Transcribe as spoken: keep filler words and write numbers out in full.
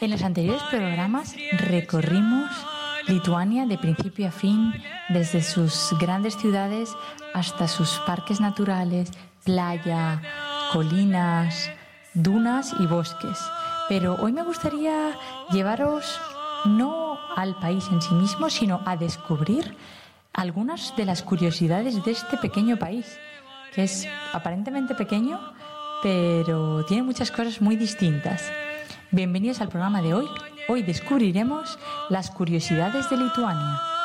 En los anteriores programas recorrimos Lituania de principio a fin, desde sus grandes ciudades hasta sus parques naturales, playa, colinas, dunas y bosques. Pero hoy me gustaría llevaros no al país en sí mismo, sino a descubrir algunas de las curiosidades de este pequeño país, que es aparentemente pequeño, pero tiene muchas cosas muy distintas. Bienvenidos al programa de hoy. Hoy descubriremos las curiosidades de Lituania.